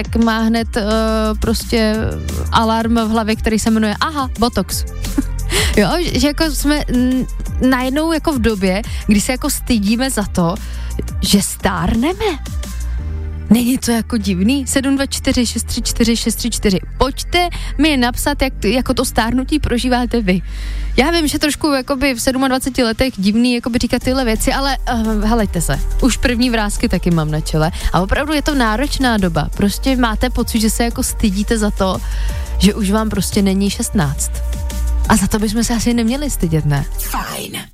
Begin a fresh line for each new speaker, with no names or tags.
tak má hned prostě alarm v hlavě, který se jmenuje botox. Jo, že jako jsme najednou jako v době, kdy se jako stydíme za to, že stárneme. Není to jako divný? 724 634 634. Pojďte mi napsat, jak jako to stárnutí prožíváte vy. Já vím, že trošku jakoby v 27 letech divný jakoby říkat tyhle věci, ale helejte se. Už první vrásky taky mám na čele. A opravdu je to náročná doba. Prostě máte pocit, že se jako stydíte za to, že už vám prostě není 16. A za to bychom se asi neměli stydět, ne?
Fajn.